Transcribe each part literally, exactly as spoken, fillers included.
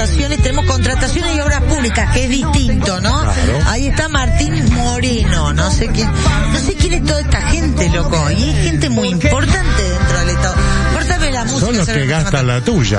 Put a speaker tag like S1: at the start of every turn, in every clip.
S1: contrataciones, tenemos contrataciones y obras públicas, que es distinto, ¿no?
S2: Claro.
S1: Ahí está Martín Moreno, no sé quién, no sé quién es toda esta gente, loco, y es gente muy importante dentro del Estado. Córtame la música.
S2: Son los que gastan la tuya.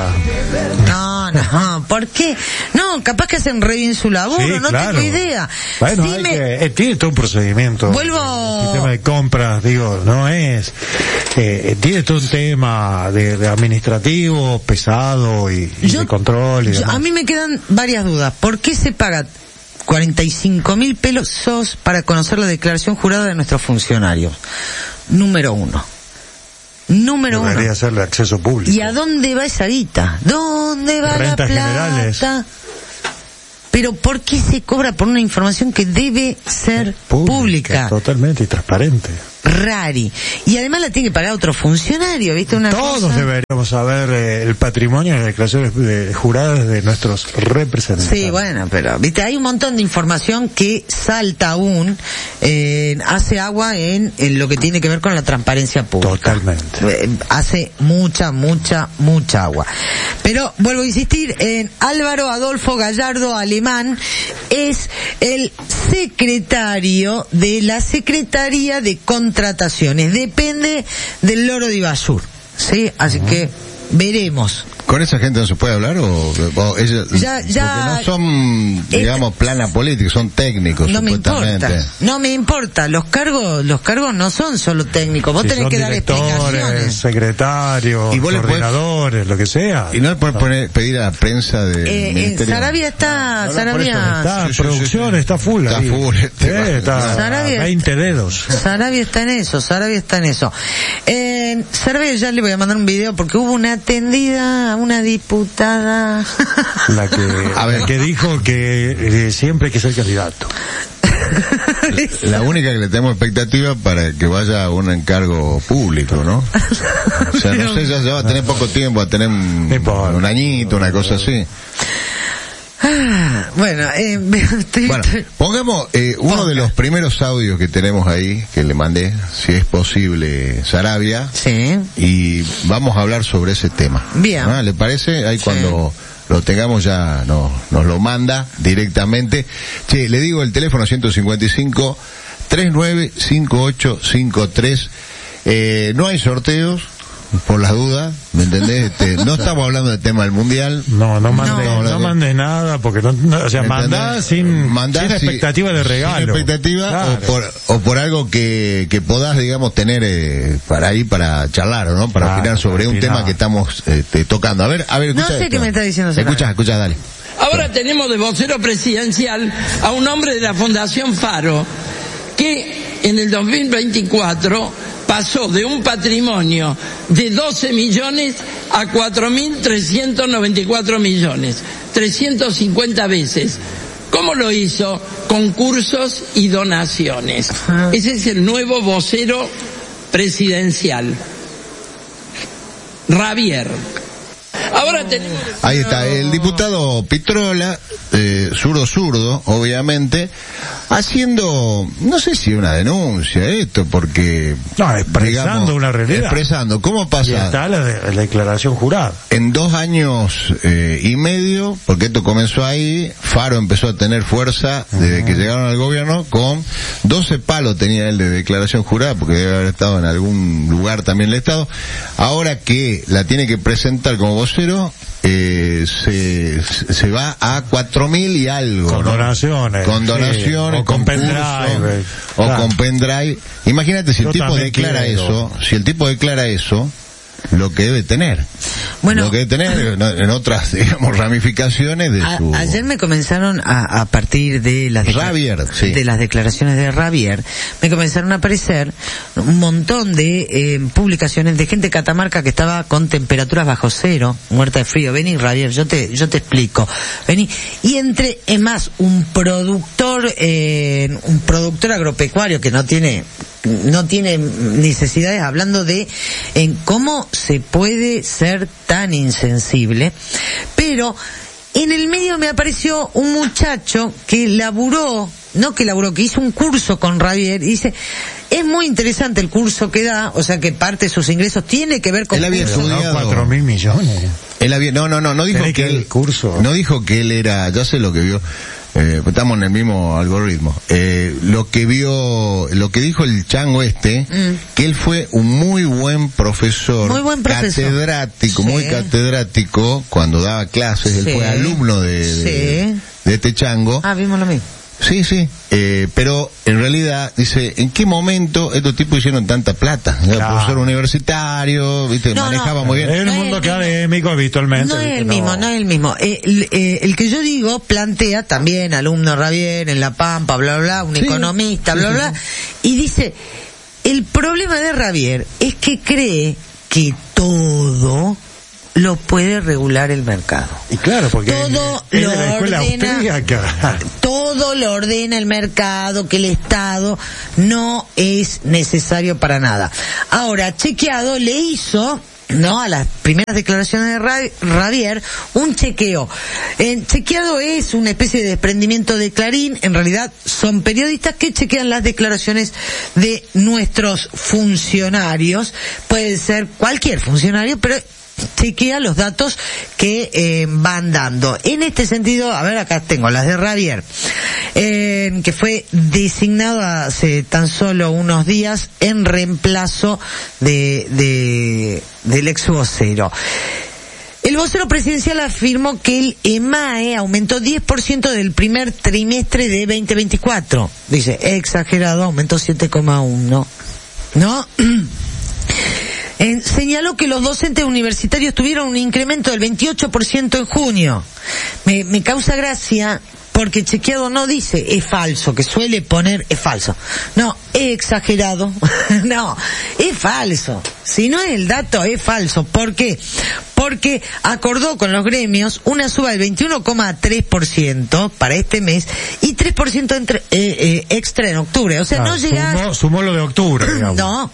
S1: No, no, ¿por qué? No, capaz que hacen re bien su laburo,
S2: Sí,
S1: no
S2: claro.
S1: tengo idea.
S2: Bueno,
S1: Sí
S2: hay
S1: me-
S2: que, eh, tiene todo un procedimiento.
S1: Vuelvo-
S2: El sistema de compras, digo, no es, eh, tiene todo un tema de, de administrativo pesado y, y
S1: Yo-
S2: de control y
S1: yo-
S2: demás.
S1: a mí me quedan varias dudas. ¿Por qué se paga cuarenta y cinco mil pesos para conocer la declaración jurada de nuestros funcionarios? Número uno. Número uno.
S2: Debería ser de acceso público.
S1: ¿Y a dónde va esa guita? ¿Dónde va
S2: Rentas
S1: la plata?
S2: generales.
S1: Pero ¿por qué se cobra por una información que debe ser pública?
S2: Totalmente y transparente.
S1: Rari. Y además la tiene que pagar otro funcionario, ¿viste? Una
S2: Todos
S1: cosa...
S2: deberíamos saber eh, el patrimonio y las declaraciones de, juradas de nuestros representantes.
S1: Sí, bueno, pero, viste, hay un montón de información que salta aún, eh, hace agua en, en lo que tiene que ver con la transparencia pública.
S2: Totalmente.
S1: Eh, hace mucha, mucha, mucha agua. Pero, vuelvo a insistir, en Álvaro Adolfo Gallardo Alemán es el secretario de la Secretaría de Contrataciones. Depende del Loro de Ibasur, ¿sí? Así uh-huh. que veremos.
S3: ¿Con esa gente no se puede hablar o, o ellos,
S1: ya, ya,
S3: porque no son, digamos, esta, plana política, son técnicos,
S1: no
S3: supuestamente.
S1: Me importa, no me importa, los cargos, los cargos no son solo técnicos, vos
S2: si
S1: tenés que dar explicaciones.
S2: Secretarios, ¿Y vos coordinadores, podés, lo que sea.
S3: Y no le pueden poner, pedir a la prensa de
S1: eh, Ministerio. Sarabia está, no, Sarabia.
S2: Está, sí, producción, sí, sí. está full.
S3: Está
S2: ahí.
S3: full.
S2: Sí, está Sarabia, veinte dedos.
S1: Sarabia está en eso, Sarabia está en eso. Eh, Sarabia ya le voy a mandar un video porque hubo una atendida a una diputada.
S2: La que, a ver, que dijo que eh, siempre hay que ser candidato.
S3: La única que le tenemos expectativa para que vaya a un encargo público, ¿no? O sea, no sé, ya, ya va a tener poco tiempo, va a tener un, un añito, una cosa así.
S1: Ah, bueno, eh, estoy,
S3: bueno,
S1: estoy...
S3: pongamos eh, uno Ponga. de los primeros audios que tenemos ahí, que le mandé, si es posible, Sarabia.
S1: Sí.
S3: Y vamos a hablar sobre ese tema.
S1: Bien.
S3: ¿Ah? ¿Le parece? Ahí
S1: sí.
S3: cuando lo tengamos ya no, nos lo manda directamente. Che, le digo el teléfono ciento cincuenta y cinco, treinta y nueve, cincuenta y ocho cincuenta y tres. Eh, no hay sorteos. Por las dudas, ¿me entendés? Este, no estamos hablando del tema del mundial.
S2: No, no mandes no, no mande nada, porque no, no o sea, mandá sin, mandá sin expectativa de regalo.
S3: Sin expectativa, claro. o, por, o por algo que, que podás, digamos, tener eh, para ir para charlar, ¿no? Para claro, opinar sobre un tema que estamos este, tocando. A ver, a ver, escucha.
S1: No sé
S3: esto.
S1: qué me está diciendo.
S3: Escucha, escucha, dale.
S4: Ahora tenemos de vocero presidencial a un hombre de la Fundación Faro, que en el dos mil veinticuatro pasó de un patrimonio de doce millones a cuatro mil trescientos noventa y cuatro millones, trescientas cincuenta veces. ¿Cómo lo hizo? Concursos y donaciones. Ese es el nuevo vocero presidencial. Javier. Ahora tenemos...
S3: Ahí está, el diputado Pitrola, eh, zurdo zurdo, obviamente, haciendo, no sé si una denuncia esto, porque...
S2: No, expresando
S3: digamos,
S2: una realidad.
S3: Expresando, ¿cómo pasa?
S2: Y está la, de, la declaración jurada.
S3: En dos años eh, y medio, porque esto comenzó ahí, Faro empezó a tener fuerza desde uh-huh. que llegaron al gobierno, con doce palos tenía él de declaración jurada, porque debe haber estado en algún lugar también del Estado. Ahora que la tiene que presentar como vocero, eh, se, se va a cuatro mil y algo.
S2: Con
S3: ¿no?
S2: donaciones.
S3: Con donaciones.
S2: Sí, o con pendrive.
S3: O
S2: claro.
S3: con pendrive. Imagínate si el
S2: Yo
S3: tipo declara quiero. eso, si el tipo declara eso, lo que debe tener.
S1: Bueno,
S3: lo que debe tener en otras, digamos, ramificaciones de
S1: a,
S3: su...
S1: Ayer me comenzaron a, a partir de las, decla-
S3: Javier, sí.
S1: de las declaraciones de Javier, me comenzaron a aparecer un montón de eh, publicaciones de gente de Catamarca que estaba con temperaturas bajo cero, muerta de frío. Vení, Javier, yo te, yo te explico. Vení. Y entre, es más, un productor, eh, un productor agropecuario que no tiene no tiene necesidades, hablando de en cómo se puede ser tan insensible, pero en el medio me apareció un muchacho que laburó, no que laburó, que hizo un curso con Javier, y dice, es muy interesante el curso que da, o sea que parte de sus ingresos tiene que ver con...
S3: Él había estudiado
S2: cuatro mil millones.
S3: Él había, no, no, no, no dijo
S2: Tenés
S3: que
S2: que ver
S3: él,
S2: el curso.
S3: no dijo que él era, ya sé lo que vio, eh, estamos en el mismo algoritmo, eh, lo que vio, lo que dijo el chango este,
S1: Mm.
S3: que él fue un muy buen profesor,
S1: Muy buen profesor.
S3: catedrático,
S1: Sí.
S3: muy catedrático, cuando daba clases, él
S1: Sí.
S3: fue alumno de, de,
S1: Sí.
S3: de este chango.
S1: Ah, vimos lo mismo.
S3: Sí, sí, eh, pero en realidad, dice, ¿en qué momento estos tipos hicieron tanta plata? Era
S2: Claro.
S3: profesor universitario, viste,
S1: No,
S3: manejaba
S1: no.
S3: muy bien.
S2: En el
S1: No es
S2: mundo
S1: el mismo.
S2: académico, habitualmente.
S1: No es
S2: ¿viste?
S1: el mismo, no es el mismo. Eh, El, eh, el que yo digo plantea también, alumno Ravier, en La Pampa, bla, bla, bla, un
S3: Sí,
S1: economista,
S3: sí,
S1: bla,
S3: sí,
S1: bla, y dice, el problema de Ravier es que cree que todo lo puede regular el mercado.
S2: Y claro, porque
S1: Todo
S2: es
S1: lo
S2: de la escuela
S1: ordena,
S2: austríaca.
S1: todo lo ordena el mercado, que el Estado no es necesario para nada. Ahora, Chequeado le hizo, no, a las primeras declaraciones de Ra- Ravier, un chequeo. Eh, Chequeado es una especie de desprendimiento de Clarín, en realidad son periodistas que chequean las declaraciones de nuestros funcionarios, puede ser cualquier funcionario, pero chequea los datos que eh, van dando. En este sentido, a ver, acá tengo las de Ravier, eh, que fue designado hace tan solo unos días en reemplazo de, de del ex vocero. El vocero presidencial afirmó que el E M A E aumentó diez por ciento del primer trimestre de veinte veinticuatro. Dice, exagerado, aumentó siete coma uno. ¿No? Eh, señaló que los docentes universitarios tuvieron un incremento del veintiocho por ciento en junio. Me, me causa gracia porque Chequeado no dice es falso, que suele poner es falso. No, es exagerado. No, es falso. Si no es el dato, es falso. ¿Por qué? Porque acordó con los gremios una suba del veintiuno coma tres por ciento para este mes y tres por ciento entre, eh, eh, extra en octubre. O sea,
S2: Ah,
S1: no llega...
S2: sumó, sumó lo de octubre, digamos.
S1: No.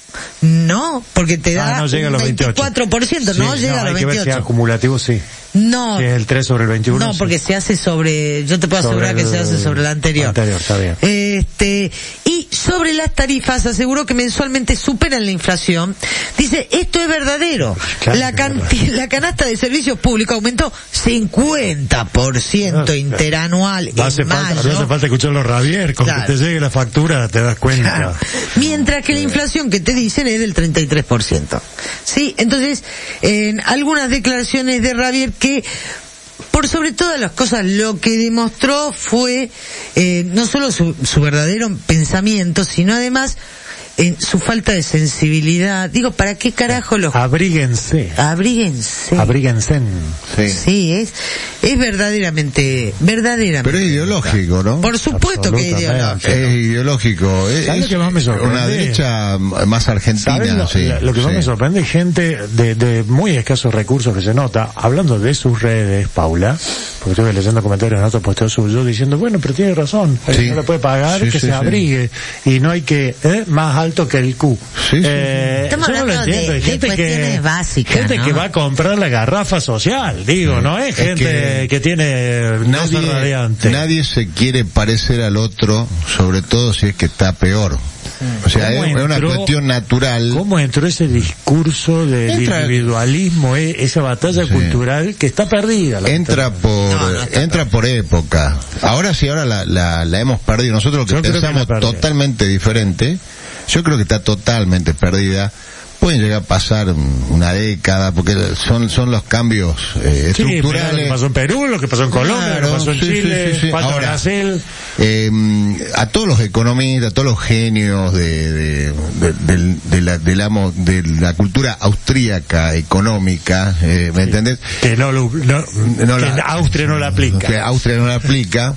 S1: No, porque te da
S2: Ah, no llega a
S1: un
S2: los veintiocho.
S1: veinticuatro por ciento, no
S2: Sí,
S1: llega a
S2: hay
S1: los
S2: que ver si
S1: veintiocho.
S2: acumulativo, sí.
S1: No,
S2: Si es el tres sobre el veintiuno.
S1: no,
S2: sí.
S1: porque se hace sobre, yo te puedo
S2: Sobre
S1: asegurar que se
S2: el-
S1: hace sobre el anterior.
S2: anterior, está bien.
S1: Este, y sobre las tarifas aseguró que mensualmente superan la inflación. Dice, esto es verdadero.
S2: Claro
S1: la,
S2: que es
S1: canti-
S2: verdad.
S1: la canasta de servicios públicos aumentó cincuenta por ciento
S2: Ah,
S1: interanual
S2: No hace,
S1: en
S2: falta,
S1: mayo.
S2: no hace falta escucharlo Ravier, con
S1: Claro.
S2: que te llegue la factura te das cuenta.
S1: Claro. Mientras que la inflación que te dicen es del treinta y tres por ciento. Sí, entonces, en algunas declaraciones de Ravier que, por sobre todas las cosas, lo que demostró fue eh, no solo su, su verdadero pensamiento, sino además en su falta de sensibilidad. Digo, ¿para qué carajo los...
S2: Abríguense.
S1: Abríguense.
S2: Abríguense.
S3: Sí.
S1: Sí, es, es verdaderamente, verdaderamente.
S3: Pero es ideológico, ¿no?
S1: Por supuesto que es
S2: Absolutamente.
S1: ideológico.
S3: Es ideológico. Es,
S2: ¿Sabes lo que más me sorprende?
S3: una derecha más
S2: ¿Sabes
S3: argentina,
S2: lo,
S3: sí.
S2: la- lo que más
S3: sí.
S2: me sorprende? Gente de, de muy escasos recursos que se nota, hablando de sus redes, Paula, porque estuve leyendo comentarios en otro posteo suyo diciendo, bueno, pero tiene razón, el
S3: Sí.
S2: que no le puede pagar,
S3: Sí,
S2: que
S3: sí,
S2: se
S3: sí.
S2: abrigue, y no hay que, ¿eh? más alto que el Q.
S3: Sí, sí,
S2: Eh,
S1: Estamos
S2: yo no lo
S1: hablando de-
S2: entiendo, hay
S1: de
S2: gente que,
S1: cuestiones básicas,
S2: gente
S1: ¿no?
S2: que va a comprar la garrafa social, digo, no es
S3: Es
S2: gente
S3: que
S2: que, tiene nasa
S3: Nadie,
S2: radiante.
S3: nadie se quiere parecer al otro, sobre todo si es que está peor. O sea, es,
S2: ¿Cómo
S3: es una
S2: entró-
S3: cuestión natural.
S2: ¿Cómo entró ese discurso del
S3: Entra-
S2: individualismo, eh, esa batalla
S3: Sí.
S2: cultural que está perdida?
S3: Entra por
S1: No, no está
S3: entra por época. Ahora sí, ahora la, la, la hemos perdido. Nosotros
S2: Yo
S3: que
S2: creo que
S3: pensamos
S2: la perdió.
S3: totalmente diferente, yo creo que está totalmente perdida. Pueden llegar a pasar un- una década, porque son son los cambios eh,
S2: Sí, mirá lo que
S3: estructurales.
S2: pasó en Perú, lo que pasó en Colombia, lo que
S3: Claro,
S2: pasó en
S3: sí,
S2: Chile,
S3: sí, sí, sí.
S2: falta
S3: Ahora,
S2: Brasil.
S3: Eh, a todos los economistas, a todos los genios de, de, de, del- de la, de, la, mo- de la cultura austríaca económica, eh, ¿me entendés?
S2: Que no, lo- no,
S3: No
S2: que
S3: la-
S2: Austria no la aplica.
S3: Que Austria no la aplica.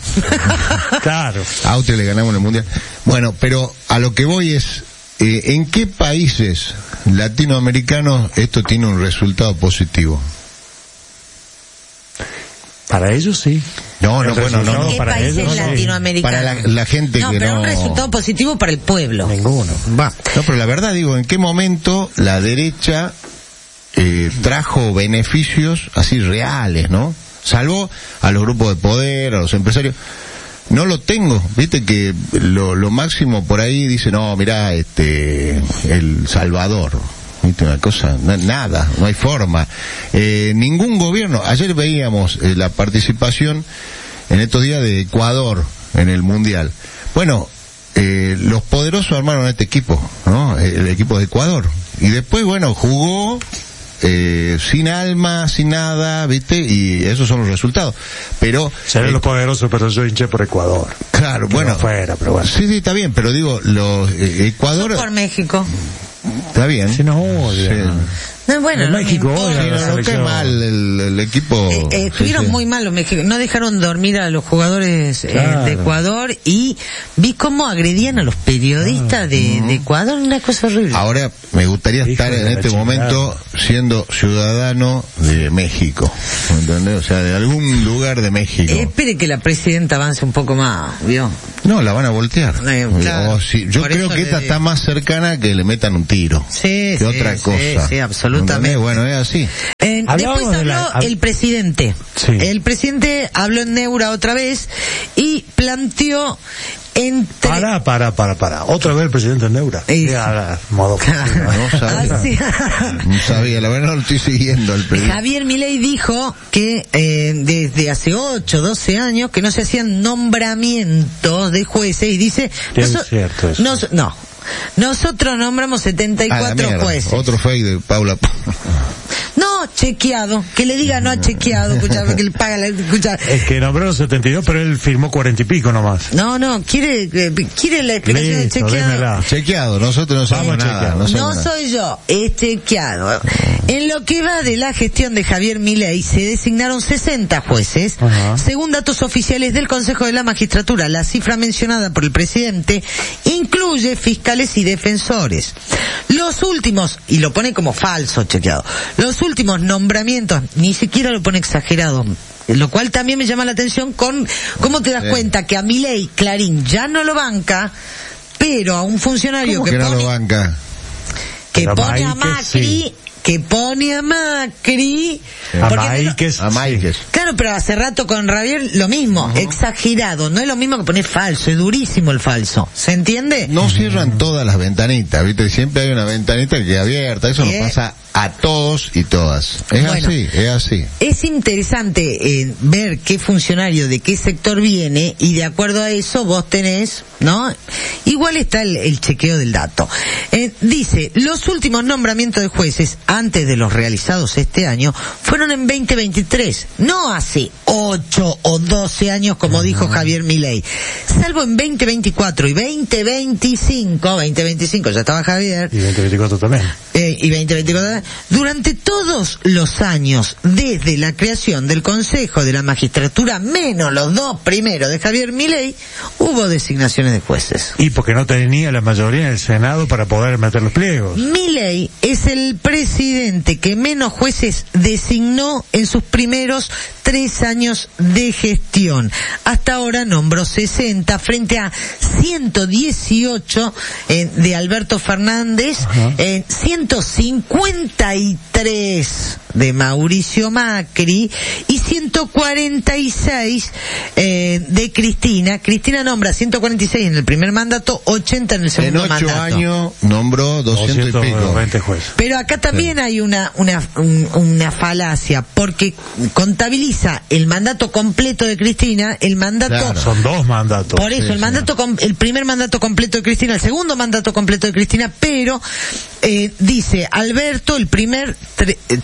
S2: Claro.
S3: A Austria le ganamos en el mundial. Bueno, pero a lo que voy es, eh, ¿en qué países latinoamericanos esto tiene un resultado positivo?
S2: Para ellos sí.
S3: No, no,
S2: El
S3: bueno, no,
S2: resultado
S3: no.
S1: ¿Qué
S2: para
S1: países
S2: ellos, sí.
S1: latinoamericanos?
S3: Para la, la gente
S1: no,
S3: que
S1: pero
S3: no...
S1: un resultado positivo para el pueblo.
S2: Ninguno.
S1: Va.
S3: No, pero la verdad digo, ¿en qué momento la derecha eh, trajo beneficios así reales, ¿no? Salvo a los grupos de poder, a los empresarios. No lo tengo, viste que lo, lo máximo por ahí dice, no, mirá, este, El Salvador, ¿viste? Una cosa, na, nada, no hay forma. Eh, ningún gobierno, ayer veíamos eh, la participación en estos días de Ecuador en el Mundial. Bueno, eh, los poderosos armaron este equipo, ¿no? El equipo de Ecuador. Y después, bueno, jugó eh, sin alma, sin nada, ¿viste? Y esos son los resultados. Pero
S2: seré
S3: eh,
S2: los poderosos, pero yo hinché por Ecuador.
S3: Claro,
S2: que
S3: bueno.
S2: No fuera, pero bueno.
S3: Sí, sí, está bien, pero digo, los eh, Ecuador.
S1: Yo por México.
S3: Está bien.
S2: Si nos odia.
S3: Sí.
S1: No, bueno,
S2: En
S1: no
S2: México
S1: me importa.
S2: odia la
S3: Sí, no, no, qué
S2: selección.
S3: mal el, el equipo.
S1: Eh, eh, estuvieron
S3: sí, sí.
S1: muy mal los mexicanos, no dejaron dormir a los jugadores eh,
S2: Claro.
S1: de Ecuador y vi cómo agredían a los periodistas de, de Ecuador, una cosa horrible.
S3: Ahora me gustaría
S2: Hijo
S3: estar
S2: de
S3: en
S2: la
S3: este
S2: chingada.
S3: momento siendo ciudadano de México, ¿entendés? O sea, de algún lugar de México.
S1: Eh, espere que la presidenta avance un poco más, ¿vio?
S3: No, la van a voltear.
S1: Eh, claro.
S3: O si- yo
S1: Por
S3: creo
S1: eso
S3: que
S1: le
S3: esta
S1: digo.
S3: está más cercana que le metan un tiro.
S1: Sí,
S3: que
S1: sí,
S3: otra
S1: sí,
S3: cosa.
S1: sí, absolutamente.
S3: ¿Entendés? Bueno, es así.
S1: Eh,
S2: Hablábamos
S1: después
S2: de
S1: habló
S2: la- hab-
S1: el presidente.
S2: Sí.
S1: El presidente habló en Neura otra vez y planteó entre...
S2: Para, para, para, para. Otra vez el presidente Neura.
S1: Y-
S2: Ya, la- modo.
S3: No sabía.
S1: Así-
S3: No sabía, la verdad no lo estoy siguiendo el pedido.
S1: Javier Milei dijo que eh, desde hace ocho, doce años que no se hacían nombramientos de jueces y dice...
S2: Sí, es
S1: noso-
S2: cierto eso.
S1: nos- no, nosotros nombramos setenta y
S3: A la
S1: cuatro
S3: mierda.
S1: jueces.
S3: Otro fake de Paula.
S1: No, chequeado. Que le diga no ha chequeado, escucha, que le paga la... Escucha.
S2: Es que nombró los setenta y dos, pero él firmó cuarenta y pico nomás.
S1: No, no, quiere, eh, quiere la explicación de
S2: Listo,
S1: chequeado.
S2: démela.
S3: Chequeado, nosotros no sabemos
S2: Vamos
S3: nada.
S2: chequeado.
S3: No,
S1: No
S3: sabemos nada.
S1: soy yo, es chequeado. En lo que va de la gestión de Javier Milei, se designaron sesenta jueces,
S2: Ajá.
S1: según datos oficiales del Consejo de la Magistratura. La cifra mencionada por el presidente incluye fiscales y defensores. Los últimos, y lo pone como falso chequeado, los últimos nombramientos, ni siquiera lo pone exagerado, lo cual también me llama la atención con cómo te das
S3: Sí.
S1: cuenta que a Milei Clarín ya no lo banca, pero a un funcionario
S3: ¿Cómo
S1: que
S3: que no
S1: pone
S3: lo banca?
S1: que
S2: Pero
S1: pone a
S2: Maíquez,
S1: Macri,
S2: sí.
S1: que pone a Macri,
S2: A
S1: porque
S2: Maíquez,
S3: A Máiquez.
S1: claro, pero hace rato con Javier lo mismo, exagerado, no es lo mismo que poner falso, es durísimo el falso, ¿se entiende?
S3: No cierran todas las ventanitas, ¿viste? Siempre hay una ventanita que queda abierta. Eso
S1: ¿Qué?
S3: nos pasa a todos y todas. Es
S1: Bueno.
S3: así, es así.
S1: Es interesante eh, ver qué funcionario de qué sector viene y de acuerdo a eso vos tenés, ¿no? Igual está el, el chequeo del dato. Eh, dice, los últimos nombramientos de jueces antes de los realizados este año fueron en veinte veintitrés, no hace ocho o doce años como dijo Javier Milei, salvo en veinte veinticuatro y veinte veinticinco, veinte veinticinco ya estaba Javier,
S2: Y veinte veinticuatro también.
S1: eh, y veinte veinticuatro, durante todos los años, desde la creación del Consejo de la Magistratura, menos los dos primeros de Javier Milei, hubo designaciones de jueces.
S2: Y porque no tenía la mayoría en el Senado para poder meter los pliegos.
S1: Milei es el presidente que menos jueces designó en sus primeros tres años de gestión. Hasta ahora nombró sesenta frente a ciento dieciocho eh, de Alberto Fernández, eh, ciento cincuenta y tres de Mauricio Macri y ciento cuarenta y seis eh, de Cristina. Cristina nombra ciento cuarenta y seis en el primer mandato, ochenta en el
S3: En
S1: segundo
S3: ocho
S1: mandato.
S3: años nombró doscientos y pico.
S2: doscientos veinte jueces.
S1: Pero acá también hay una, una, un- una falacia, porque contabiliza el mandato completo de Cristina, el mandato,
S3: Claro.
S2: Son dos mandatos.
S1: por eso,
S3: sí,
S1: el
S3: sí.
S1: mandato, com- el primer mandato completo de Cristina, el segundo mandato completo de Cristina, pero, eh, dice Alberto, el primer, tri- eh,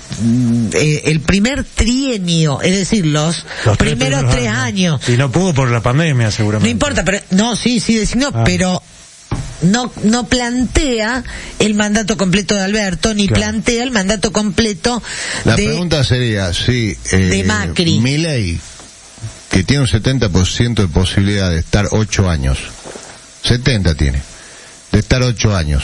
S1: eh, el primer trienio, es decir, los,
S2: Los tres
S1: primeros tres años.
S2: Y no pudo por la pandemia,
S1: No
S2: seguramente.
S1: importa, pero, no, sí, sí designó,
S2: Ah.
S1: pero no no plantea el mandato completo de Alberto, ni
S2: Claro.
S1: plantea el mandato completo
S3: La
S1: de...
S3: pregunta sería si eh,
S1: de Macri.
S3: Milei, que tiene un setenta por ciento de posibilidad de estar ocho años, setenta tiene, de estar ocho años,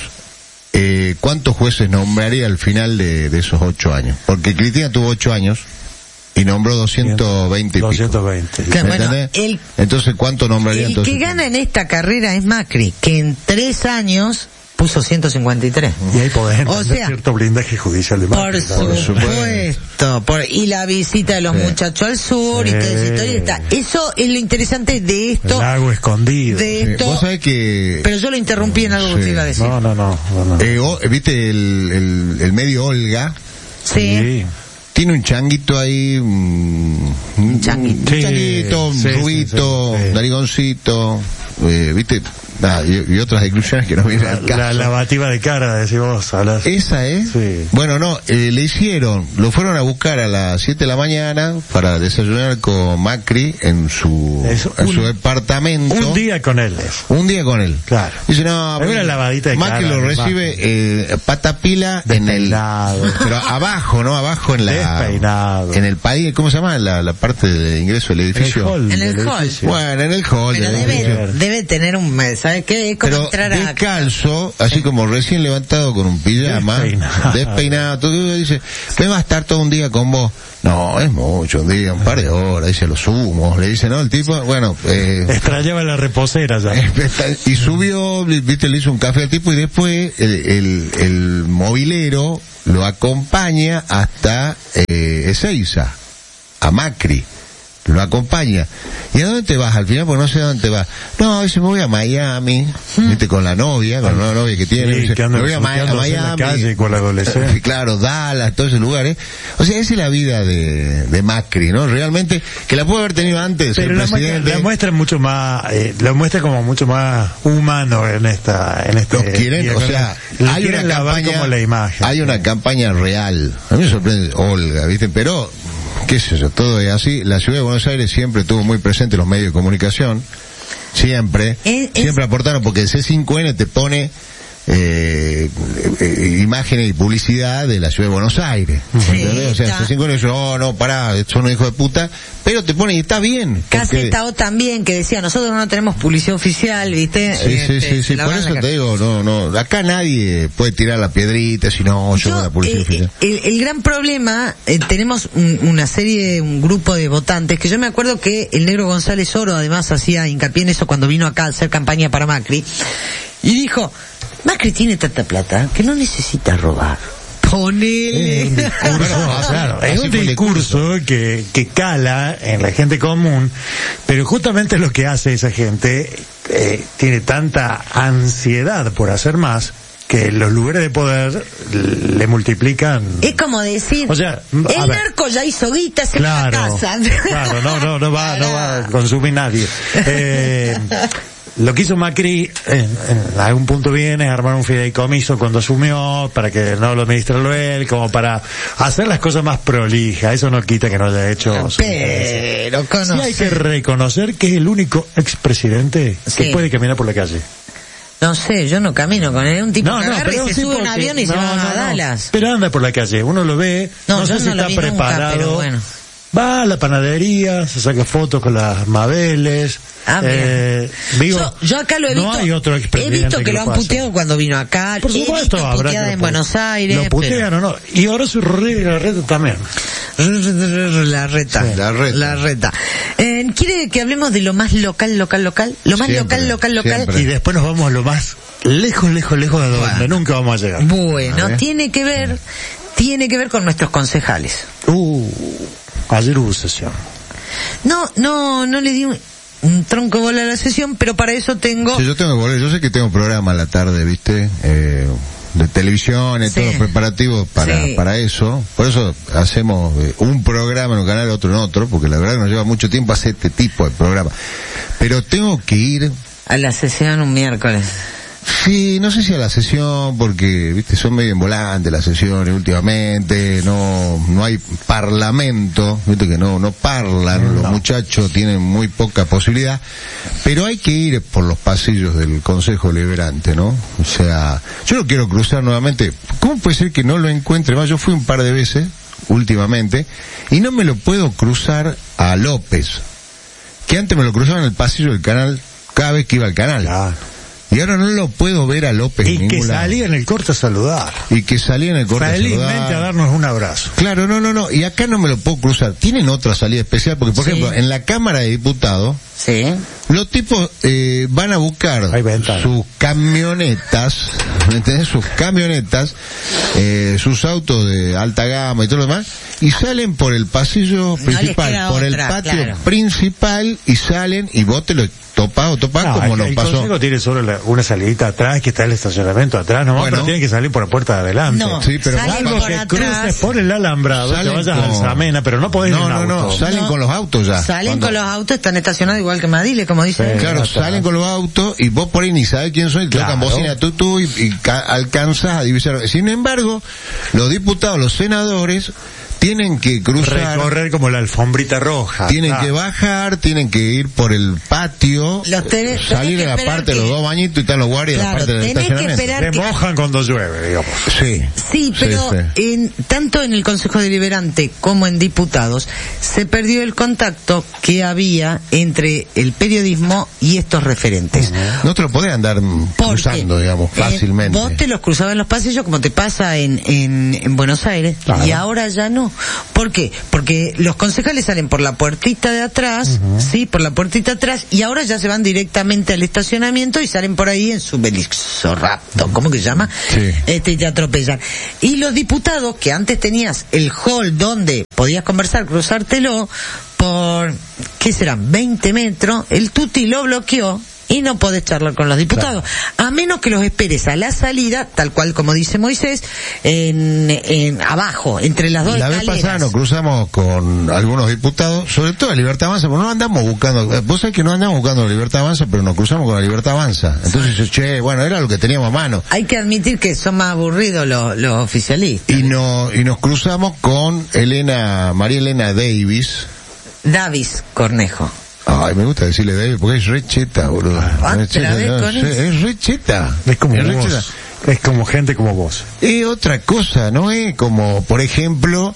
S3: eh, ¿cuántos jueces nombraría al final de, de esos ocho años? Porque Cristina tuvo ocho años y nombró doscientos veinte y pico.
S2: doscientos veinte.
S1: Claro,
S3: ¿Me
S1: bueno,
S3: entendés?
S1: el-
S3: Entonces, ¿cuánto nombraría
S1: El
S3: entonces?
S1: que gana en esta carrera es Macri, que en tres años puso ciento cincuenta y tres.
S2: Y ahí podés entender
S1: O sea,
S2: cierto blindaje judicial de
S1: Por
S2: Macri, ¿no?
S1: supuesto. Por, y la visita de los
S3: Sí.
S1: muchachos al sur
S2: Sí.
S1: y toda esa historia está. Eso es lo interesante de esto.
S2: El lago escondido.
S1: De
S3: Sí,
S1: esto.
S3: vos sabés que...
S1: Pero yo lo interrumpí en algo que
S3: Sí.
S1: usted iba a decir.
S2: No, no, no. no, no.
S3: eh, o- ¿Viste el, el, el medio Olga?
S1: Sí.
S3: Tiene un changuito ahí, un, un
S1: changuito.
S3: un changuito, un
S2: Sí, sí,
S3: rubito,
S2: sí, sí.
S3: un narigoncito, eh, ¿viste? Ah, y, y otras exclusiones que no vienen al caso.
S2: La lavativa de cara, decís vos, hablas.
S3: ¿Esa es?
S2: Sí.
S3: Bueno, no, eh, le hicieron, lo fueron a buscar a las siete de la mañana para desayunar con Macri en su,
S2: Es
S3: en
S2: un-
S3: su departamento.
S2: Un día con él. es.
S3: Un día con él.
S2: Claro.
S3: Dice, no,
S2: Hay una lavadita de
S3: Macri
S2: cara,
S3: lo
S2: además.
S3: recibe eh, pata pila en el...
S2: Despeinado.
S3: Pero abajo, ¿no? Abajo en la...
S2: Despeinado.
S3: En el país, ¿cómo se llama? La, la parte de ingreso del edificio.
S2: hall
S1: En el
S2: del
S1: hall.
S2: edificio.
S3: Bueno, en el hall
S1: Pero
S3: del
S1: debe,
S3: edificio.
S1: debe tener un mes, ¿sabes qué? Es como
S3: Pero
S1: entrar a...
S3: descalzo, así como recién levantado con un pijama,
S2: Despeinado.
S3: despeinado, todo, dice, me va a estar todo un día con vos. No, es mucho, un día, un par de horas, dice, los humos, le dice, ¿no? El tipo, bueno, eh,
S2: Extrañaba la reposera ya.
S3: y subió, viste, le hizo un café al tipo y después el, el, el movilero lo acompaña hasta eh, Ezeiza, a Macri. Lo acompaña. ¿Y a dónde te vas al final? Porque no sé a dónde te vas. No, dice, me voy a Miami, viste, con la novia, con la nueva novia que tiene.
S2: Sí,
S3: Dice,
S2: que
S3: me
S2: anda
S3: voy a, Ma- a
S2: surfeándose en la
S3: Miami.
S2: calle con la adolescente.
S3: Claro, Dallas, todos esos lugares. O sea, esa es la vida de, de Macri, ¿no? Realmente, que la puede haber tenido antes
S2: Pero
S3: el
S2: la muestra,
S3: presidente.
S2: la muestra es mucho más, eh, la muestra como mucho más humano en esta, en este.
S3: Los quieren,
S2: día,
S3: o
S2: ¿no?
S3: sea,
S2: Lo
S3: hay
S2: quieren
S3: una
S2: lavar
S3: campaña,
S2: como la imagen.
S3: hay una campaña real. A mí me sorprende Olga, ¿viste? Pero, qué sé yo, todo es así. La ciudad de Buenos Aires siempre tuvo muy presente los medios de comunicación. Siempre.
S1: Es- es-
S3: siempre aportaron, porque el C cinco N te pone eh, eh, imágenes y publicidad de la ciudad de Buenos Aires.
S1: Sí,
S3: ¿Entendés? O sea,
S1: está.
S3: C cinco N dice, oh, no, pará, son unos hijos de puta. Pero te pone, y está bien. porque-
S1: Casetao también, que decía, nosotros no tenemos publicidad oficial, ¿viste?
S3: Sí, sí,
S1: Este,
S3: sí, sí,
S1: se la
S3: por
S1: van a
S3: eso
S1: sacar.
S3: te digo, no, no, acá nadie puede tirar la piedrita si no, yo,
S1: Yo,
S3: con la publicidad
S1: eh,
S3: oficial.
S1: el, el gran problema, eh, tenemos un- una serie, un grupo de votantes, que yo me acuerdo que el negro González Oro además hacía hincapié en eso cuando vino acá a hacer campaña para Macri, y dijo, Macri tiene tanta plata que no necesita robar. Ponele.
S2: Es un discurso, claro, es
S3: Así
S2: un
S3: fue el
S2: discurso que, que cala en la gente común, pero justamente lo que hace esa gente eh, tiene tanta ansiedad por hacer más que los lugares de poder le multiplican.
S1: Es como decir,
S2: O sea, a
S1: el
S2: ver.
S1: narco ya hizo guita, se va a
S2: Claro,
S1: casa.
S2: claro, no, no, no va, no va a consumir nadie. Eh, lo que hizo Macri, en, en algún punto bien, es armar un fideicomiso cuando asumió, para que no lo administre él, como para hacer las cosas más prolijas. Eso no quita que no haya hecho su
S1: Pero
S2: Sí
S1: conoce.
S2: hay que reconocer que es el único expresidente
S1: Sí.
S2: que puede caminar por la calle.
S1: No sé, yo no camino con él. Un tipo que agarra y se
S2: sí,
S1: sube a un
S2: porque-
S1: avión y se
S2: no,
S1: va
S2: no,
S1: a
S2: no.
S1: Dallas.
S2: Pero anda por la calle, uno lo ve,
S1: No,
S2: no,
S1: yo
S2: sé si
S1: no lo
S2: está
S1: vi nunca,
S2: preparado.
S1: pero bueno.
S2: Va a la panadería, se saca fotos con las Mabeles.
S1: Ah, mira.
S2: eh, digo,
S1: yo, yo acá lo he visto.
S2: No hay otro
S1: he
S2: expresidente
S1: visto que, lo han
S2: pase.
S1: puteado cuando vino acá.
S2: Por
S1: he
S2: supuesto,
S1: visto
S2: habrá
S1: puteada
S2: que
S1: en
S2: lo-
S1: Buenos Aires.
S2: Lo putean o no. Y ahora su la red también.
S1: pero- La reta.
S3: Sí, la reta.
S1: La reta. Eh, ¿Quiere que hablemos de lo más local, local, local? Lo más
S3: Siempre,
S1: local, local, local.
S3: siempre.
S2: Y después nos vamos a lo más lejos, lejos, lejos de donde
S1: Bueno.
S2: nunca vamos a llegar.
S1: Bueno,
S3: A ver.
S1: tiene que ver, tiene que ver con nuestros concejales.
S2: Uh, ayer hubo sesión.
S1: No, no, no le di un, un tronco de bola a la sesión, pero para eso tengo...
S3: Sí, yo tengo que volver, yo sé que tengo programa a la tarde, ¿viste? Eh, de televisión y
S1: Sí.
S3: todos los preparativos para,
S1: Sí.
S3: para eso. Por eso hacemos eh, un programa en un canal, otro en otro, porque la verdad que nos lleva mucho tiempo hacer este tipo de programa. Pero tengo que ir,
S1: A la sesión un miércoles.
S3: sí, no sé si a la sesión, porque, viste, son medio en volante las sesiones últimamente, no, no hay parlamento, viste que no, no parlan, los
S2: No.
S3: muchachos tienen muy poca posibilidad, pero hay que ir por los pasillos del Consejo Liberante, ¿no? O sea, yo lo quiero cruzar nuevamente, ¿cómo puede ser que no lo encuentre más? Yo fui un par de veces, últimamente, y no me lo puedo cruzar a López, que antes me lo cruzaba en el pasillo del canal, cada vez que iba al canal.
S2: Claro.
S3: Y ahora no lo puedo ver a López
S2: Y
S3: en
S2: que
S3: ningún lado.
S2: salía en el corte a saludar.
S3: Y que salía en el corte a
S2: Felizmente
S3: saludar.
S2: a darnos un abrazo.
S3: Claro, no, no, no. Y acá no me lo puedo cruzar. Tienen otra salida especial, porque por
S1: Sí.
S3: ejemplo, en la Cámara de Diputados,
S1: Sí.
S3: los tipos eh, van a buscar
S2: Hay ventana.
S3: sus camionetas, ¿me entendés? Sus camionetas, eh, sus autos de alta gama y todo lo demás, y salen por el pasillo
S1: les
S3: principal,
S1: queda
S3: por el
S1: otra,
S3: patio
S1: claro.
S3: principal, y salen, y vos te lo topás o topás
S2: No,
S3: como
S2: el,
S3: nos
S2: el
S3: pasó.
S2: Consejo tiene solo la- una salidita atrás, que está el estacionamiento atrás, nomás,
S3: Bueno.
S2: pero tienen que salir por la puerta de adelante.
S1: No,
S3: Sí, pero
S1: salen
S3: salvo
S1: por
S2: que
S1: atrás.
S2: cruces por el alambrado,
S3: Salen
S2: te vayas
S3: con-
S2: al Samena, pero no podés ir
S3: No,
S2: en
S3: no, no,
S2: auto.
S3: salen
S1: No.
S3: con los autos ya.
S1: Salen
S3: Cuando-
S1: con los autos, están estacionados igual que Madile, como dice.
S2: Sí.
S3: Claro,
S2: Atrás.
S3: salen con los autos y vos por ahí ni sabés quién son y
S2: Claro.
S3: tocan bocina tú tú y, y ca- alcanzas a divisar. Sin embargo, los diputados, los senadores, tienen que cruzar,
S2: Recorrer como la alfombrita roja.
S3: tienen
S2: Ah.
S3: que bajar, tienen que ir por el patio,
S1: Los tenés- tenés
S3: salir
S1: que
S3: a la
S1: esperar
S3: parte de
S1: que-
S3: los dos bañitos y están los guardias en
S1: Claro,
S3: la parte del
S1: tenés que
S3: estacionamiento.
S1: esperar
S2: Se
S1: que-
S2: mojan cuando llueve, digamos.
S3: Sí.
S1: Sí, pero
S3: sí.
S1: En, tanto en el Consejo Deliberante como en diputados se perdió el contacto que había entre el periodismo y estos referentes.
S3: No te lo podés andar mm,
S1: Porque,
S3: cruzando, digamos,
S1: eh,
S3: fácilmente.
S1: vos te los cruzabas en los pasillos como te pasa en, en, en Buenos Aires,
S2: Claro.
S1: y ahora ya no. ¿Por qué? Porque los concejales salen por la puertita de atrás, sí, por la puertita atrás, y ahora ya se van directamente al estacionamiento y salen por ahí en su Velixoraptor, ¿cómo que se llama?
S3: Sí.
S1: Este, y te atropellan. Y los diputados, que antes tenías el hall donde podías conversar, cruzártelo, por, ¿qué serán? veinte metros, el tuti lo bloqueó y no podés charlar con los diputados, a menos que los esperes a la salida, tal cual como dice Moisés, en, en abajo, entre las dos
S3: La vez
S1: escaleras.
S3: pasada nos cruzamos con algunos diputados, sobre todo la Libertad Avanza, porque no andamos buscando, eh, vos sabés que no andamos buscando la Libertad Avanza, pero nos cruzamos con la Libertad Avanza. Entonces, che, bueno, era lo que teníamos a mano.
S1: Hay que admitir que son más aburridos los, los oficialistas.
S3: Y, no, y nos cruzamos con Elena, María Elena Davis.
S1: Davis Cornejo.
S3: Ay, me gusta decirle Davis porque es re cheta, boludo.
S1: Ah,
S3: Es cheta,
S1: ¿otra vez
S3: no,
S1: con
S3: sí,
S1: eso?
S3: es re cheta.
S2: Es como
S3: re
S2: vos.
S3: cheta.
S2: Es como gente como vos.
S3: Es otra cosa, ¿no? Es como, por ejemplo,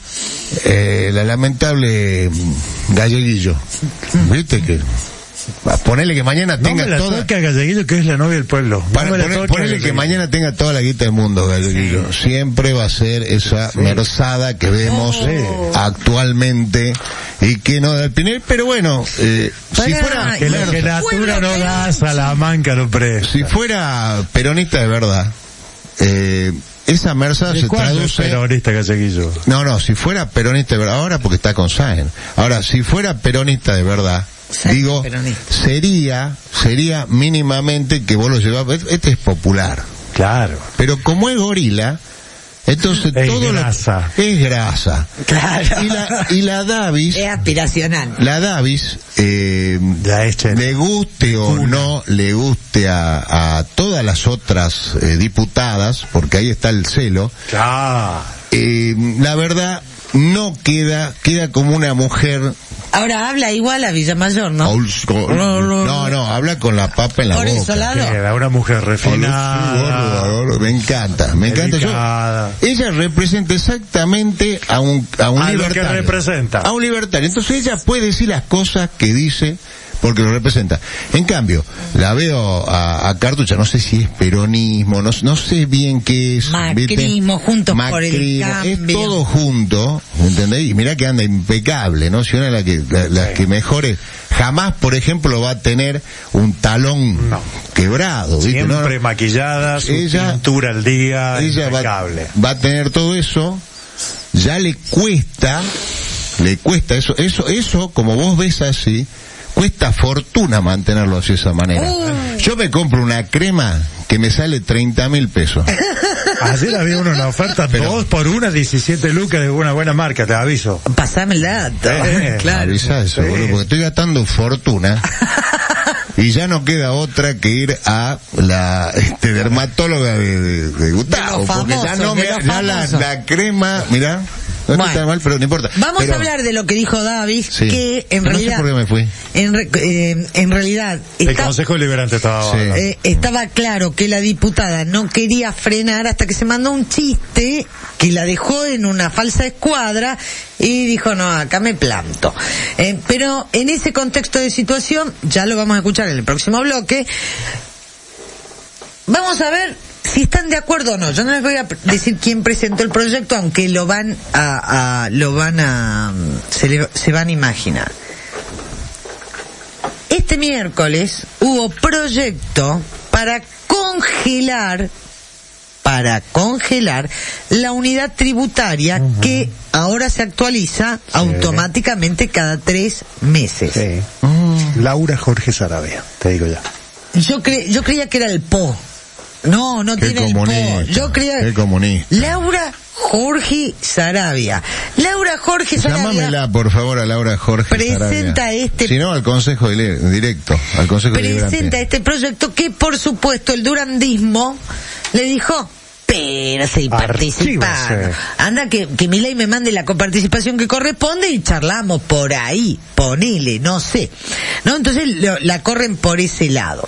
S3: eh, la lamentable mm, Galleguillo. ¿Viste que? Va, ponele que mañana
S2: No
S3: tenga
S2: me la
S3: toda...
S2: toque a Galleguillo, que es la novia del pueblo. No
S3: Para,
S2: me la
S3: poner-
S2: toque a
S3: ponele que
S2: Galleguillo.
S3: mañana tenga toda la guita del mundo, Galleguillo. Siempre va a ser esa merzada que vemos
S1: Oh.
S3: actualmente y que no da el Pinel, pero bueno, eh, si
S1: Pará,
S3: fuera,
S2: Que la
S1: Bueno,
S2: gelatura no
S1: bueno,
S2: da, Salamanca no presta.
S3: si fuera peronista de verdad, eh, esa merza
S2: ¿De
S3: se
S2: cuándo es
S3: traduce...
S2: peronista Galleguillo?
S3: No, no, si fuera peronista de verdad, ahora porque está con Sáenz. Ahora, si fuera peronista de verdad,
S1: Sáenz
S3: digo,
S1: peronista.
S3: sería, sería mínimamente que vos lo llevas, este es popular.
S2: Claro.
S3: Pero como es gorila, entonces
S2: Es
S3: todo
S2: grasa.
S3: lo, es grasa.
S1: Claro.
S3: Y la, y la Davis,
S1: Es aspiracional.
S3: la Davis, eh,
S2: Ya es cheta.
S3: le guste o no le guste a, a todas las otras eh, diputadas, porque ahí está el celo,
S2: Claro.
S3: eh, la verdad no queda, queda como una mujer
S1: Ahora habla igual a Villamayor, ¿no?
S3: old school. No, no, habla con la papa en la
S1: Por
S3: boca.
S1: eso la- Claro.
S2: Queda una mujer
S3: Old
S2: refinada.
S3: school, gordo, gordo, me encanta, me encanta. Yo-
S2: delicada.
S3: ella representa exactamente a un, a un
S2: A lo que
S3: libertario.
S2: representa.
S3: A un libertario. Entonces ella puede decir las cosas que dice porque lo representa. En cambio, la veo a, a Cartucha, no sé si es peronismo, no, no sé bien qué es.
S1: Macrismo,
S3: ¿viste?
S1: Juntos por el
S3: Macrismo, es
S1: Cambio.
S3: todo junto, ¿entendés? Y mirá que anda impecable, ¿no? Si una de las que, la, las que mejores, jamás, por ejemplo, va a tener un talón
S2: No.
S3: quebrado, ¿viste?
S2: Siempre
S3: No,
S2: maquillada, su
S3: Ella-
S2: pintura al día,
S3: ella va,
S2: impecable.
S3: va a tener todo eso, ya le cuesta, le cuesta eso, eso, eso, como vos ves así, cuesta fortuna mantenerlo así de esa manera. Yo me compro una crema que me sale treinta mil pesos.
S2: Ayer había uno, una oferta,
S3: Pero-
S2: dos por una, diecisiete lucas de una buena marca, te aviso.
S1: Pasame el dato.
S2: Eh,
S1: Claro.
S3: Avisa eso,
S2: Sí.
S3: boludo, porque estoy gastando fortuna. Y ya no queda otra que ir a la este, dermatóloga de, de, de Gustavo,
S1: De los
S3: porque ya
S1: famosos,
S3: no me,
S1: de los
S3: ya la,
S1: famosos.
S3: la crema, mirá, no
S1: Bueno.
S3: está mal, pero no importa.
S1: Vamos
S3: Pero-
S1: a hablar de lo que dijo Davis,
S3: Sí.
S1: que en
S3: No sé
S1: realidad...
S3: por qué me fui.
S1: En, re- eh, en realidad...
S2: El
S1: está-
S2: Consejo Deliberante estaba
S3: Sí.
S2: hablando.
S1: Eh, estaba claro que la diputada no quería frenar hasta que se mandó un chiste que la dejó en una falsa escuadra y dijo, no, acá me planto. Eh, pero en ese contexto de situación, ya lo vamos a escuchar en el próximo bloque, vamos a ver si están de acuerdo o no. Yo no les voy a decir quién presentó el proyecto, aunque lo van a, a lo van a se, le, se van a imaginar. Este miércoles hubo proyecto para congelar para congelar la unidad tributaria, uh-huh, que ahora se actualiza, sí, automáticamente cada tres meses.
S2: Sí. Uh. Laura Jorge Sarabia, te digo ya.
S1: Yo cre yo creía que era el P O. No, no
S3: Qué
S1: tiene el P O. Yo creía.
S3: Qué comunista.
S1: Laura Jorge Sarabia. Laura Jorge Sarabia.
S3: Llámamela, por favor, a Laura Jorge
S1: presenta
S3: Sarabia.
S1: este.
S3: Si no, al Consejo Directo. Al Consejo
S1: Presenta
S3: Deliberante.
S1: este proyecto que, por supuesto, el durandismo le dijo: pero si participan. Anda que, que Milei me mande la coparticipación que corresponde y charlamos por ahí. Ponele, no sé. ¿No? Entonces lo, la corren por ese lado.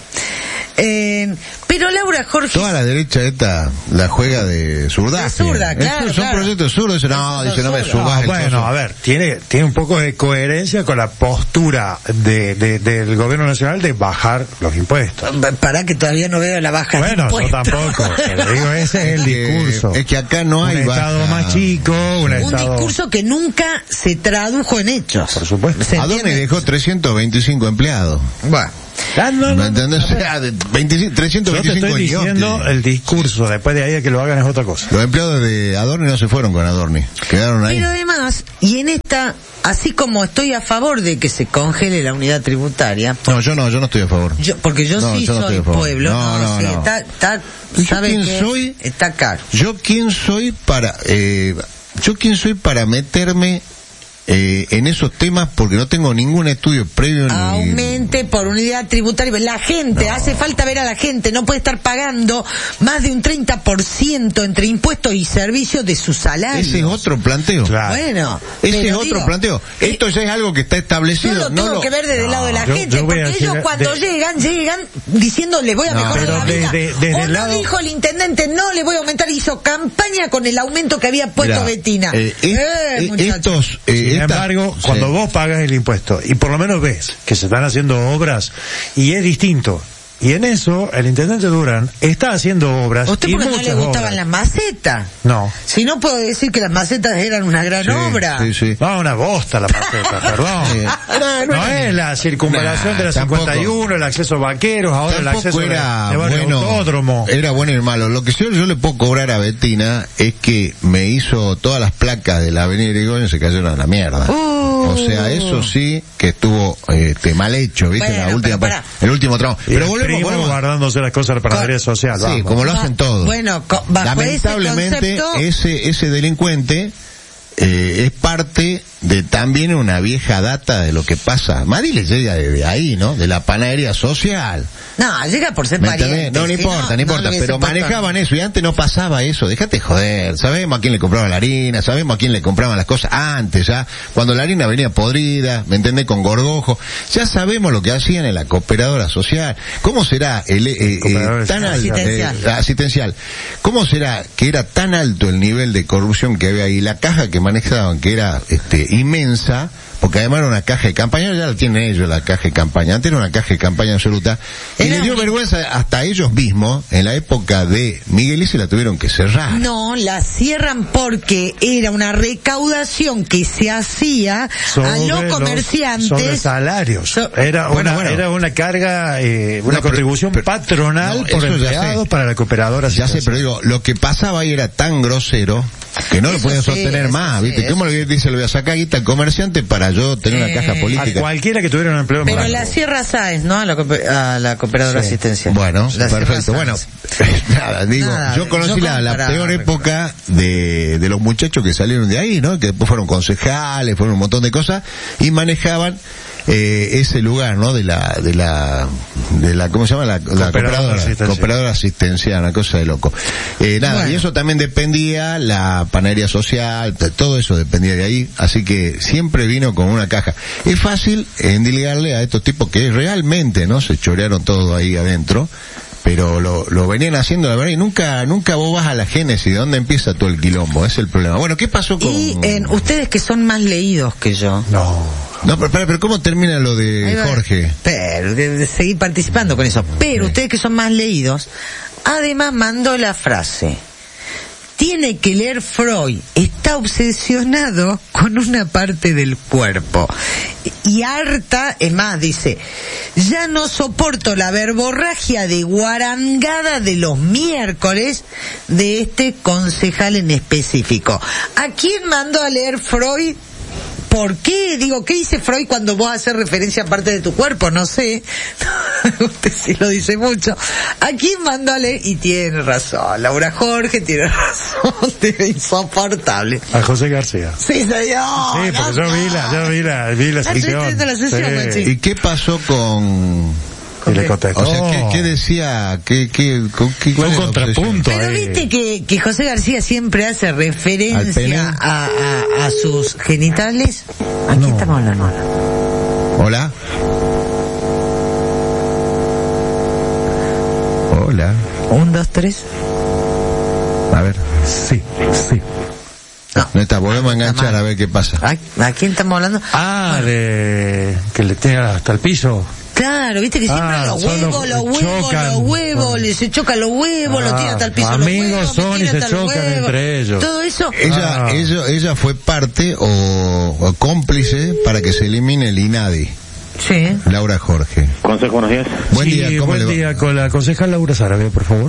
S1: Eh, pero Laura Jorge...
S3: Toda la derecha esta la juega de zurda.
S1: De zurda, claro,
S3: es, son
S1: claro.
S3: proyectos zurdos. Dice, no, dice, no me subas el
S2: Bueno,
S3: coso.
S2: a ver, tiene tiene un poco de coherencia con la postura de, de del gobierno nacional de bajar los impuestos.
S1: Para que todavía no veo la baja de
S2: Bueno, yo
S1: impuestos.
S2: tampoco. Pero digo, ese es el discurso.
S3: Es que acá no hay
S2: un estado
S3: baja.
S2: más chico, un,
S1: Un
S2: estado...
S1: discurso que nunca se tradujo en hechos.
S2: Por supuesto.
S1: ¿Se
S3: Adorni
S1: entiende?
S3: dejó trescientos veinticinco empleados.
S1: Bueno.
S2: Ah, no, no,
S3: ¿Me entendés?
S2: no,
S3: O sea, de veinticinco, trescientos
S2: Yo te
S3: veinticinco
S2: estoy diciendo
S3: ñoquis.
S2: el discurso, después de ahí que lo hagan es otra cosa.
S3: Los empleados de Adorni no se fueron con Adorni, quedaron ahí.
S1: Pero además, y en esta, así como estoy a favor de que se congele la unidad tributaria,
S3: No, yo no, yo no estoy a favor.
S1: yo, porque yo
S3: No,
S1: sí
S3: yo no estoy
S1: soy
S3: a favor.
S1: pueblo,
S3: No,
S1: no,
S3: no,
S1: sí,
S3: no.
S1: está, está,
S3: ¿Yo
S1: ¿sabe
S3: quién
S1: qué?
S3: soy?
S1: Está caro.
S3: Yo quién soy para, eh, yo quién soy para meterme eh, en esos temas porque no tengo ningún estudio previo ni...
S1: Aumente por unidad tributaria. La gente,
S3: No.
S1: hace falta ver a la gente, no puede estar pagando más de un treinta por ciento entre impuestos y servicios de su salario.
S3: Ese es otro planteo.
S2: Claro.
S1: Bueno,
S3: Ese
S1: pero
S3: es otro
S1: digo,
S3: planteo. Esto ya es algo que está
S1: Yo
S3: establecido.
S1: lo
S3: no
S1: tengo
S3: lo...
S1: que ver desde el lado de la
S2: yo-
S1: gente,
S2: yo voy a
S1: porque
S2: decir
S1: ellos cuando
S2: de-
S1: llegan, llegan diciendo le voy a
S3: No,
S1: mejorar
S2: pero
S1: la
S2: de-
S1: vida.
S2: de- desde
S1: o
S2: el
S1: no
S2: lado-
S1: dijo el intendente, no le voy a aumentar, hizo campaña con el aumento que había puesto
S3: Mira,
S1: Betina.
S3: eh, es-
S1: Eh,
S3: eh,
S1: muchacho.
S3: estos, eh,
S2: Sin
S3: esta-
S2: embargo,
S3: sí.
S2: cuando vos pagas el impuesto y por lo menos ves que se están haciendo obras y es distinto, y en eso el intendente Durán está haciendo obras
S1: ¿A usted
S2: y
S1: porque no
S2: muchas
S1: le gustaban
S2: obras.
S1: las macetas?
S2: No.
S1: Si no puedo decir que las macetas eran una gran
S3: Sí,
S1: obra.
S3: sí, sí.
S2: No, una bosta la maceta, perdón.
S3: Sí.
S2: No, no es la circunvalación
S3: Nah,
S2: de la
S3: tampoco.
S2: cincuenta y uno, el acceso a vaqueros, ahora el
S3: Tampoco
S2: acceso
S3: era
S2: de barrio
S3: bueno,
S2: autódromo.
S3: era bueno y malo. Lo que yo, yo le puedo cobrar a Betina es que me hizo todas las placas de la avenida Irigoyen se cayeron a la mierda.
S1: Uh.
S3: O sea, eso sí que estuvo este, mal hecho, ¿viste?
S1: Bueno,
S3: la última,
S1: pero pará.
S3: el último tramo.
S2: Y
S3: Pero
S2: el
S3: volvemos,
S2: primo
S3: volvemos.
S2: guardándose las cosas para la
S1: Co-
S2: red social.
S3: Sí,
S2: vamos.
S3: como lo hacen todos.
S1: Bueno, co- bajo
S3: Lamentablemente,
S1: ese concepto,
S3: ese, ese delincuente eh, es parte de también una vieja data de lo que pasa. Mari le llega desde ahí, ¿no? De la panadería social.
S1: no, llega por ser
S3: ¿Me
S1: pariente.
S3: entendés? No, no
S1: si
S3: importa, no,
S1: no
S3: importa,
S1: le hubiese
S3: pero
S1: puesto-
S3: manejaban eso y antes no pasaba eso. Déjate joder, sabemos a quién le compraban la harina, sabemos a quién le compraban las cosas antes ya, cuando la harina venía podrida, ¿me entendés? Con gorgojo, ya sabemos lo que hacían en la cooperadora social. ¿Cómo será el eh, eh,
S2: Cooperadora
S3: tan alto
S1: asistencial.
S3: eh, asistencial? ¿Cómo será que era tan alto el nivel de corrupción que había ahí? La caja que manejaban, que era este inmensa, porque además era una caja de campaña, ya la tienen ellos la caja de campaña, antes era una caja de campaña absoluta, y
S1: Era
S3: le dio
S1: un-
S3: vergüenza hasta ellos mismos, en la época de Miguel y se la tuvieron que cerrar.
S1: No, la cierran porque era una recaudación que se hacía a
S2: Sobre
S1: los
S2: los-
S1: comerciantes.
S2: sobre salarios.
S1: So-
S2: era
S3: bueno,
S2: una
S3: bueno.
S2: era una carga, eh, una
S3: No, pero-
S2: contribución
S3: pero-
S2: patronal
S3: no,
S2: por
S3: eso ya
S2: empleados
S3: sé.
S2: para la cooperadora.
S3: Ya sé,
S2: asistencial.
S3: pero digo, lo que pasaba ahí era tan grosero que no lo
S1: Eso
S3: podían
S1: sí,
S3: sostener
S1: eso
S3: más,
S1: sí,
S3: ¿viste?
S1: eso
S3: ¿Cómo le dice, le voy a sacar guita al comerciante para yo tener una
S1: Eh,
S3: caja
S2: A
S3: política?
S2: cualquiera que tuviera un empleo en
S1: Pero
S2: blanco.
S1: la Sierra Sáenz, ¿no? A la, cooper- a la cooperadora
S2: Sí.
S1: asistencial.
S3: Bueno,
S1: La Sierra
S3: perfecto. Bueno,
S1: Sáenz.
S3: nada, digo,
S1: Nada,
S3: yo conocí
S1: yo
S3: la, la
S1: para-
S3: peor época de, de los muchachos que salieron de ahí, ¿no? Que después fueron concejales, fueron un montón de cosas y manejaban eh, ese lugar, ¿no? De la, de la, de la, ¿cómo se llama? La, la
S2: Cooperadora
S3: cooperadora,
S2: asistencial.
S3: cooperadora asistencial, una cosa de loco. Eh, nada,
S1: Bueno.
S3: y eso también dependía, la panadería social, t- todo eso dependía de ahí, así que siempre vino con una caja. Es fácil endilgarle a estos tipos que realmente, ¿no? Se chorearon todo ahí adentro, pero lo, lo venían haciendo, la verdad, y nunca, nunca vos vas a la génesis de dónde empieza todo el quilombo, ese es el problema. Bueno, ¿qué pasó con...?
S1: Y en, ustedes que son más leídos que yo.
S2: No.
S3: No, pero, pero, pero ¿cómo termina lo de
S1: Ahí va.
S3: Jorge?
S1: Pero, de, de seguir participando con eso. Pero ustedes que son más leídos, además mandó la frase: tiene que leer Freud, está obsesionado con una parte del cuerpo. Y harta, es más, dice, ya no soporto la verborragia de guarangada de los miércoles de este concejal en específico. ¿A quién mandó a leer Freud? ¿Por qué? Digo, ¿qué dice Freud cuando vos haces referencia a parte de tu cuerpo? No sé. Usted sí lo dice mucho. ¿A quién mandó a leer? Y tiene razón. Laura Jorge tiene razón. Es insoportable.
S2: A José García.
S1: Sí, señor.
S2: Sí, porque yo vi la, yo vi la, vi la sesión.
S1: La sesión,
S2: sí.
S3: ¿Y qué pasó con...?
S2: Y le contestó.
S3: O sea, ¿qué, qué decía? ¿Qué, qué, con, qué,
S2: Fue un contrapunto.
S1: Pero
S2: eh.
S1: viste que, que José García siempre hace referencia a, a, a sus genitales. ¿A quién
S2: No.
S1: estamos hablando?
S3: Hola. Hola.
S1: Un, dos, tres.
S3: A ver.
S2: Sí, sí.
S1: No.
S3: No está, volvemos a enganchar a ver qué pasa.
S1: ¿A, a quién estamos hablando?
S2: Ah, de que le tiene hasta el piso.
S1: Claro, viste que siempre
S2: Ah,
S1: los
S2: son
S1: huevos,
S2: los-
S1: los huevos,
S2: chocan.
S1: los huevos, le se chocan los huevos,
S2: Ah,
S1: lo tira hasta el piso
S2: amigos
S1: los huevos,
S2: son
S1: me
S2: y
S1: tira
S2: se
S1: hasta los
S2: chocan
S1: huevos.
S2: entre ellos.
S1: Todo eso.
S3: Ella,
S2: Ah.
S3: ella, ella fue parte o, o cómplice para que se elimine el INADI.
S1: Sí.
S3: Laura Jorge.
S5: Consejo, buenos días.
S3: Buen
S2: Sí,
S3: día, ¿cómo
S2: buen
S3: le va?
S2: día con la concejal Laura Sarabia, por favor.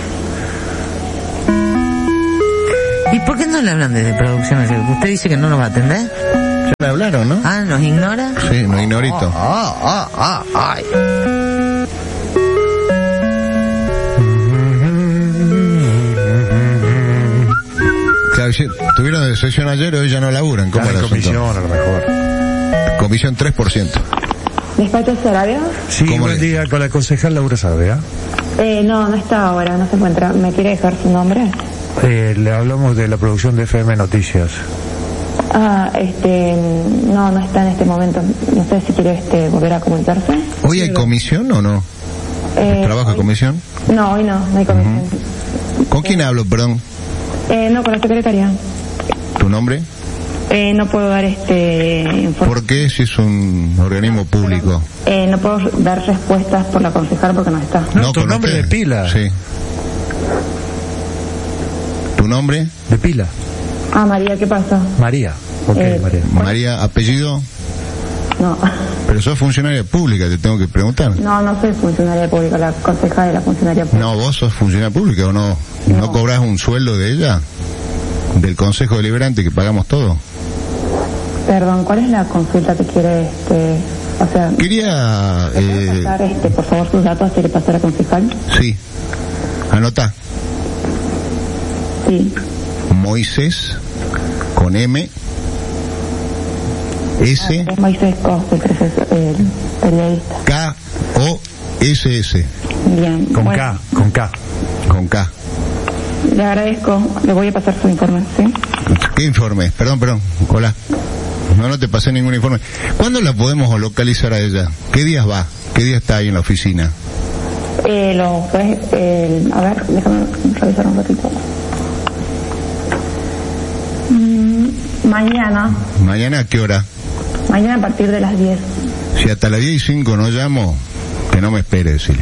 S1: ¿Y por qué no le hablan desde producción? Usted dice que no nos va a atender.
S3: Ya le hablaron, ¿no?
S1: Ah, ¿nos ignora?
S3: Sí, no ignorito.
S1: Ah, ah, ah, ay.
S3: Claro, sí, tuvieron de sesión ayer, hoy ya no laburan. ¿Cómo
S2: Está
S3: era
S2: en
S3: el asunto?
S2: comisión, a lo mejor.
S3: Comisión tres por ciento.
S6: ¿Despacho Sarabia?
S2: Sí,
S3: ¿Cómo
S2: buen
S3: le-
S2: día con la concejal Laura Sarabia.
S6: Eh, no, no está ahora, no se encuentra. ¿Me quiere dejar su nombre?
S2: Eh, le hablamos de la producción de F M Noticias.
S6: Ah, este, no, no está en este momento. No sé si quiere este, volver a comunicarse.
S3: ¿Hoy hay comisión o no?
S6: Eh,
S3: ¿Trabaja
S6: hoy-
S3: comisión?
S6: No, hoy no, no hay comisión.
S3: ¿Con quién hablo, perdón?
S6: Eh, no, con la secretaria.
S3: ¿Tu nombre?
S6: Eh, no puedo dar este informe.
S3: ¿Por qué si es un organismo público?
S6: Eh, no puedo dar respuestas por la concejal porque no está.
S2: No, tu
S3: con
S2: nombre
S3: usted.
S2: de pila.
S3: Sí. ¿Tu nombre?
S2: De pila.
S6: Ah, María, ¿qué pasa?
S2: María. Ok,
S6: Eh,
S2: María.
S3: María, apellido.
S6: No,
S3: Pero sos funcionaria pública, te tengo que preguntar.
S6: no, no soy funcionaria pública, la concejal de la funcionaria pública.
S3: No, vos sos funcionaria pública o no. ¿No,
S6: No.
S3: cobrás un sueldo de ella? Del Consejo Deliberante que pagamos todo.
S6: Perdón, ¿cuál es la consulta que quiere este, o sea,
S3: Quería,
S6: ¿me puede
S3: eh,
S6: pasar, este, por favor, sus datos si le pasa a la concejal?
S3: sí, anota,
S6: Sí.
S3: Moisés, con M, S,
S6: Es Moisés Costa, el profesor, el periodista.
S3: K, O, S, S,
S6: Bien.
S2: Con
S6: bueno,
S2: K, con K.
S3: con K.
S6: Le agradezco, le voy a pasar su informe, ¿sí?
S3: ¿Qué informe? Perdón, perdón, hola. No, no te pasé ningún informe. ¿Cuándo la podemos localizar a ella? ¿Qué días va? ¿Qué día está ahí en la oficina?
S6: Eh, los, eh, a ver, déjame revisar un ratito. Mm, mañana,
S3: ¿Mañana a qué hora?
S6: mañana a partir de las diez.
S3: Si hasta las diez y cinco no llamo, que no me espere, decirle.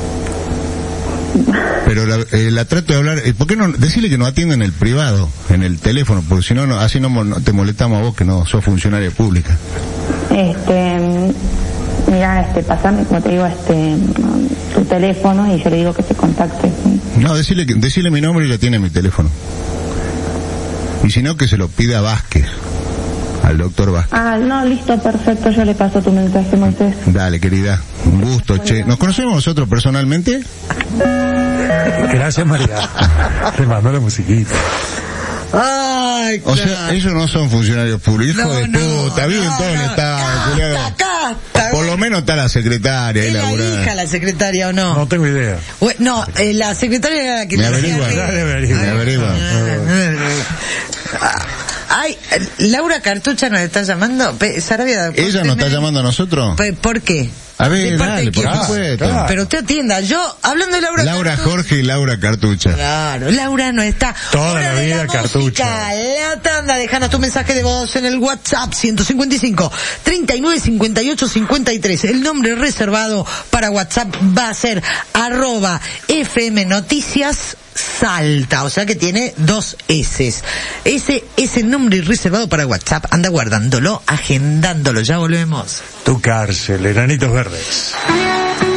S3: Pero la, eh, la trato de hablar, eh, ¿por qué no? Decirle que no atienda en el privado, en el teléfono, porque si no, no así no, mo- no te molestamos a vos que no sos funcionaria pública.
S6: Este, mira, este, pasame, como te digo, este, tu teléfono y yo le digo que te contacte, ¿sí?
S3: No, decirle, que, decirle mi nombre y ya tiene mi teléfono. Y si no, que se lo pida a Vázquez, al doctor Vázquez.
S6: Ah, no, listo, perfecto, yo le paso tu mensaje, Moisés.
S3: Dale, querida, un gusto, che. ¿Nos conocemos nosotros personalmente?
S2: Gracias, María. Te mandó la musiquita.
S1: Ay,
S3: O sea, ellos no son funcionarios públicos, hijo
S1: No,
S3: de
S1: no,
S3: puta, viven
S1: no,
S3: todo el
S1: no.
S3: estado,
S1: Casta,
S3: culiado.
S1: casta.
S3: Por lo menos está la secretaria ahí
S1: ¿Es la
S3: laburando.
S1: hija la secretaria o no?
S2: No tengo idea.
S1: Ue- No, eh, la secretaria era la que
S3: Me
S1: te
S3: averigua,
S1: hacía reír.
S2: me averigua.
S3: Me averigua.
S1: Ay, Laura Cartucha nos está llamando. Pe- Sarabia,
S3: ¿Ella nos está llamando a nosotros?
S1: Pe- ¿Por qué?
S3: A ver,
S1: ¿De parte
S3: dale,
S1: de
S3: por
S1: quién?
S3: supuesto.
S2: Claro.
S1: Pero te atienda. Yo, hablando de Laura
S3: Laura
S1: Cartucho-
S3: Jorge y Laura Cartucha.
S1: Claro, Laura no está.
S2: Toda
S1: Hora
S2: la
S1: de
S2: vida
S1: música,
S2: Cartucha.
S1: La tanda, déjanos tu mensaje de voz en el WhatsApp ciento cincuenta y cinco, treinta y nueve, cincuenta y ocho, cincuenta y tres. El nombre reservado para WhatsApp va a ser arroba F M Noticias Salta, o sea que tiene dos S. Ese es el nombre reservado para WhatsApp. Anda guardándolo, agendándolo. Ya volvemos.
S2: Tu cárcel, Enanitos Verdes.